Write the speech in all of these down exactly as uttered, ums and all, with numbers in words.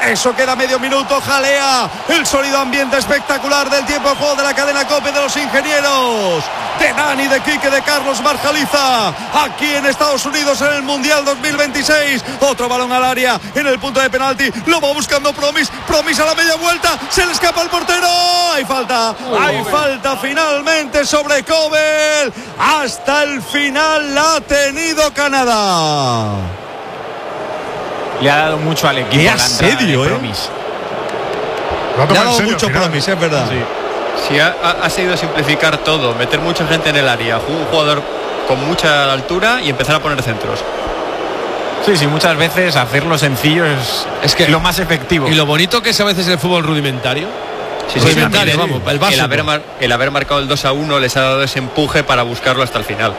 Eso queda medio minuto, jalea el sólido ambiente espectacular del tiempo de juego de la cadena COPE de los ingenieros, de Dani, de Quique, de Carlos Marjaliza, aquí en Estados Unidos en el Mundial dos mil veintiséis. Otro balón al área en el punto de penalti, lo va buscando Promis, Promis a la media vuelta, se le escapa el portero, hay falta, hay falta finalmente sobre Kobel. Hasta el final la ha tenido Canadá. Le ha dado mucho al equipo. Qué asedio, ¿eh? Promis. Le ha dado mucho Promis, es verdad. Sí, sí ha, ha sido simplificar todo, meter mucha gente en el área, un jugador con mucha altura y empezar a poner centros. Sí, sí, muchas veces hacerlo sencillo es, es que lo más efectivo. Y lo bonito que es a veces el fútbol rudimentario. Sí, rudimentario, sí, vamos, el, el, haber mar, el haber marcado el dos a uno les ha dado ese empuje para buscarlo hasta el final.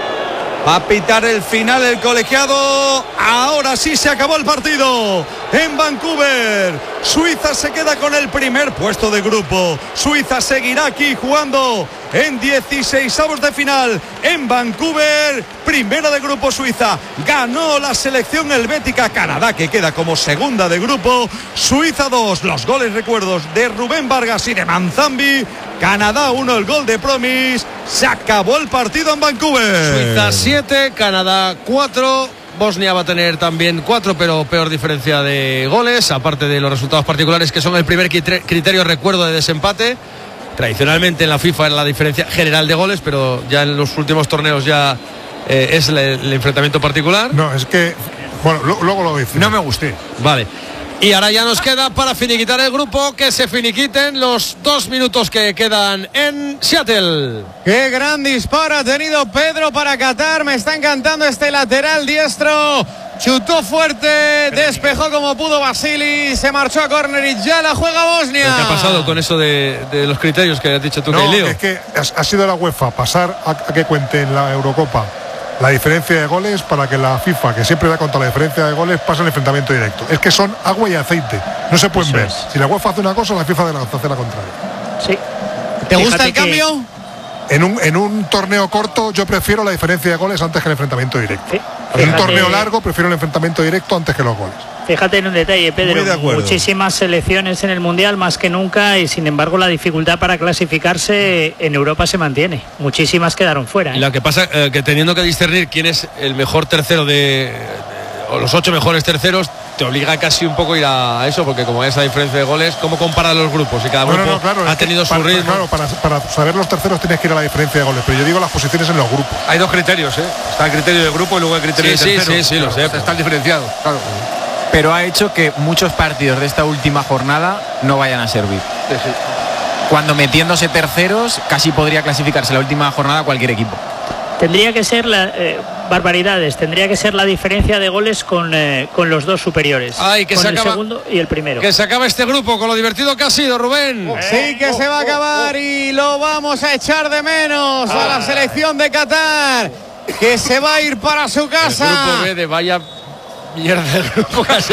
Va a pitar el final el colegiado. Ahora sí se acabó el partido en Vancouver. Suiza se queda con el primer puesto de grupo. Suiza seguirá aquí jugando en dieciseisavos de final en Vancouver. Primera de grupo Suiza. Ganó la selección helvética. Canadá, que queda como segunda de grupo. Suiza dos. Los goles, recuerdos, de Rubén Vargas y de Manzambi. Canadá uno, el gol de Promis. Se acabó el partido en Vancouver. Suiza siete, Canadá cuatro. Bosnia va a tener también cuatro, pero peor diferencia de goles, aparte de los resultados particulares, que son el primer criterio, recuerdo, de desempate. Tradicionalmente en la FIFA es la diferencia general de goles, pero ya en los últimos torneos ya eh, es el, el enfrentamiento particular. No, es que, bueno, lo, luego lo dice. No me gusté. Vale. Y ahora ya nos queda para finiquitar el grupo, que se finiquiten los dos minutos que quedan en Seattle. Qué gran disparo ha tenido Pedro para Qatar. Me está encantando este lateral diestro. Chutó fuerte, despejó como pudo Vasili, se marchó a córner y ya la juega Bosnia. ¿Qué ha pasado con eso de, de los criterios que has dicho tú, no, que Leo? Es que ha sido la UEFA pasar a, a que cuente en la Eurocopa la diferencia de goles para que la FIFA, que siempre da contra la diferencia de goles, pase el enfrentamiento directo. Es que son agua y aceite, no se pueden Eso ver. Es. Si la UEFA hace una cosa, la FIFA hace la contraria. Sí. ¿Te Fíjate gusta el que... cambio? En un, en un torneo corto yo prefiero la diferencia de goles antes que el enfrentamiento directo. Sí. En un torneo largo prefiero el enfrentamiento directo antes que los goles. Fíjate en un detalle, Pedro, muchísimas selecciones en el Mundial, más que nunca, y sin embargo la dificultad para clasificarse en Europa se mantiene. Muchísimas quedaron fuera, ¿eh? Lo que pasa eh, que teniendo que discernir quién es el mejor tercero de, de o los ocho mejores terceros, te obliga casi un poco a ir a eso, porque como hay esa diferencia de goles, ¿cómo comparan los grupos? Y cada grupo no, no, claro, ha tenido su para, ritmo. Claro, para, para saber los terceros tienes que ir a la diferencia de goles, pero yo digo las posiciones en los grupos. Hay dos criterios, ¿eh? Está el criterio de grupo y luego el criterio sí, de tercero. Sí, sí, sí, lo sé. Están diferenciados, claro. Pero ha hecho que muchos partidos de esta última jornada no vayan a servir. Sí, sí. Cuando metiéndose terceros, casi podría clasificarse la última jornada cualquier equipo. Tendría que ser la, eh, barbaridades, tendría que ser la diferencia de goles con, eh, con los dos superiores. Ay, que con se el acaba, segundo y el primero. Que se acaba este grupo con lo divertido que ha sido, Rubén. Oh, sí, que oh, se va a acabar oh, oh. y lo vamos a echar de menos ah. a la selección de Qatar, que se va a ir para su casa. El grupo B de vaya mierda del grupo casi.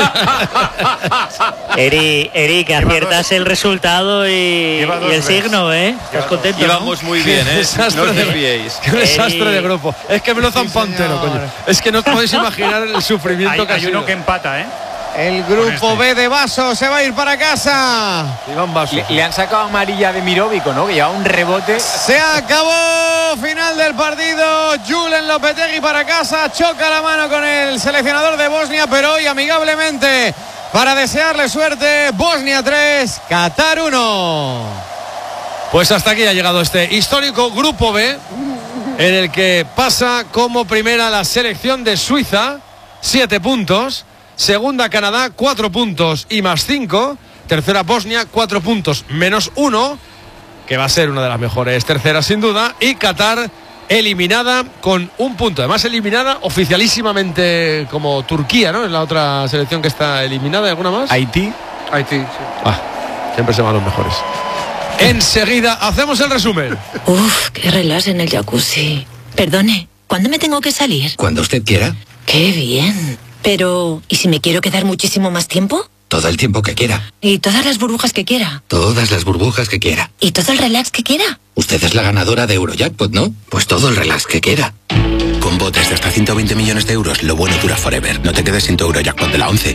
Eri, Eri, que aciertas el resultado y, y el veces. signo, ¿eh? ¿Estás contento? Llevamos ¿no? muy bien, ¿eh? No os desviéis. Qué desastre Eri. de grupo. Es que me lo zan pantero, coño. Es que no os podéis imaginar el sufrimiento hay, que ha hay sido. Hay uno que empata, ¿eh? El grupo B de Vaso se va a ir para casa. Iván Vaso. Le, le han sacado amarilla de Mirovico, ¿no? Que lleva un rebote. Se acabó. Final del partido. Julen Lopetegui para casa. Choca la mano con el seleccionador de Bosnia, pero hoy amigablemente para desearle suerte. Bosnia tres, Qatar uno. Pues hasta aquí ha llegado este histórico grupo B, en el que pasa como primera la selección de Suiza, siete puntos. Segunda Canadá, cuatro puntos y más cinco. Tercera Bosnia, cuatro puntos menos uno, que va a ser una de las mejores terceras sin duda. Y Qatar eliminada con un punto. Además eliminada oficialísimamente como Turquía, ¿no? Es la otra selección que está eliminada. ¿Hay alguna más? Haití. Haití, sí. Ah, siempre se van los mejores. Enseguida hacemos el resumen. Uf, qué relax en el jacuzzi. Perdone, ¿cuándo me tengo que salir? Cuando usted quiera. Qué bien. Pero, ¿y si me quiero quedar muchísimo más tiempo? Todo el tiempo que quiera. ¿Y todas las burbujas que quiera? Todas las burbujas que quiera. ¿Y todo el relax que quiera? Usted es la ganadora de Eurojackpot, ¿no? Pues todo el relax que quiera. Con botes de hasta ciento veinte millones de euros, lo bueno dura forever. No te quedes sin tu Eurojackpot de la once.